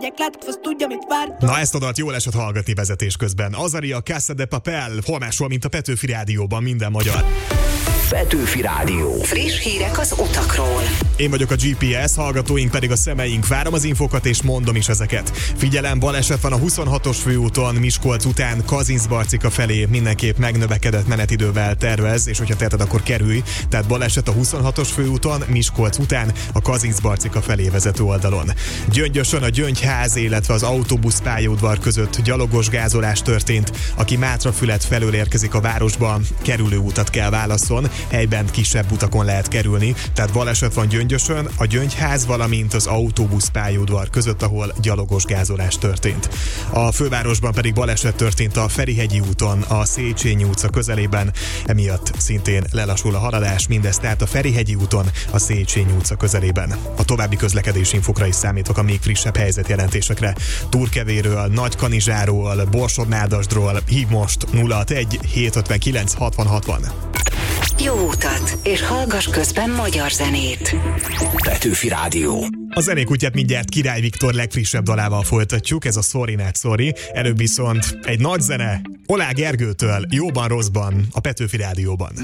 Na, ezt a dalt jól esett hallgatni vezetés közben. Azaria, Casa de Papel, hol máshol, mint a Petőfi Rádióban, minden magyar. Petőfi Rádió. Friss hírek az utakról. Én vagyok a GPS, hallgatóink pedig a szemeink. Várom az infokat és mondom is ezeket. Figyelem, baleset van a 26-os főúton Miskolc után Kazincbarcika felé. Mindenképp megnövekedett menetidővel tervez, és hogyha teheted, akkor kerülj. Tehát baleset a 26-os főúton Miskolc után a Kazincbarcika felé vezető oldalon. Gyöngyösön a Gyöngyház, illetve az autóbuszpályaudvar között gyalogos gázolás történt. Aki Mátrafület felől érkezik a városba, kerülő utat kell válasszon. Helyben kisebb utakon lehet kerülni, tehát baleset van Gyöngyösön, a Gyöngyház, valamint az autóbuszpályaudvar között, ahol gyalogos gázolás történt. A fővárosban pedig baleset történt a Ferihegyi úton, a Széchenyi utca közelében, emiatt szintén lelassul a haladás, mindez tehát a Ferihegyi úton, a Széchenyi utca közelében. A további közlekedési infokra is számítok a még frissebb helyzetjelentésekre. Turkevéről, Nagykanizsáról, Borsod-Nádasdról hív most 061 759 60 60. Jó utat, és hallgass közben magyar zenét. Petőfi Rádió. A zenék útját mindjárt Király Viktor legfrissebb dalával folytatjuk, ez a Sorry Not Sorry. Előbb viszont egy nagy zene Olá Gergőtől, jóban rosszban, a Petőfi Rádióban.